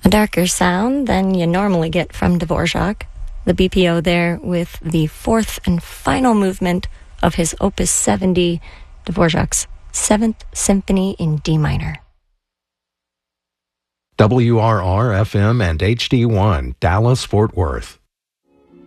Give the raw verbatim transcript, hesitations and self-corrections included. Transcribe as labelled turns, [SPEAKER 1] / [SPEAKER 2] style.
[SPEAKER 1] A darker sound than you normally get from Dvorak. The B P O there with the fourth and final movement of his Opus seventy, Dvorak's Seventh Symphony in D minor.
[SPEAKER 2] W R R F M and H D one, Dallas, Fort Worth.